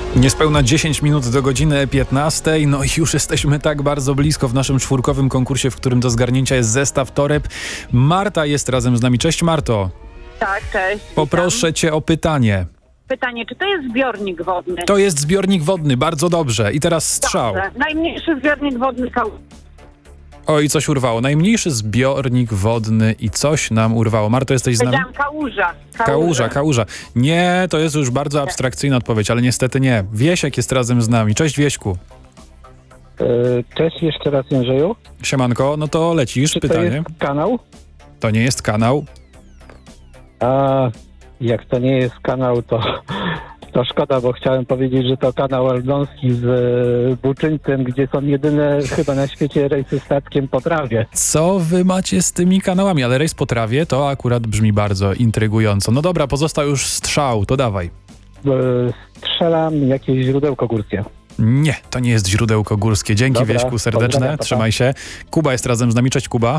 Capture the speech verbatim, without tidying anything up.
Niespełna dziesięć minut do godziny piętnastej, no i już jesteśmy tak bardzo blisko w naszym czwórkowym konkursie, w którym do zgarnięcia jest zestaw toreb. Marta jest razem z nami. Cześć Marto. Tak, cześć. Poproszę witam. cię o pytanie. Pytanie, czy to jest zbiornik wodny? To jest zbiornik wodny, bardzo dobrze. I teraz strzał. Dobrze. Najmniejszy zbiornik wodny Kałuża. Oj, coś urwało. Najmniejszy zbiornik wodny i coś nam urwało. Marto, jesteś z nami? Powiedziałam Kałuża. Kałuża, Kałuża. Nie, to jest już bardzo abstrakcyjna odpowiedź, ale niestety nie. Wiesiek jest razem z nami. Cześć Wieśku. Cześć jeszcze raz, Jędrzeju. Siemanko, no to lecisz, Czy pytanie. to jest kanał? To nie jest kanał. A jak to nie jest kanał, to, to szkoda, bo chciałem powiedzieć, że to kanał Elbląski z e, Buczyńcem, gdzie są jedyne chyba na świecie rejsy statkiem po trawie. Co wy macie z tymi kanałami? Ale rejs po trawie to akurat brzmi bardzo intrygująco. No dobra, pozostał już strzał, to dawaj. E, strzelam jakieś źródełko górskie. Nie, to nie jest źródełko górskie. Dzięki Dobra, Wieśku serdeczne, pozdrawiam, pa, pa. trzymaj się. Kuba jest razem z nami. Cześć Kuba.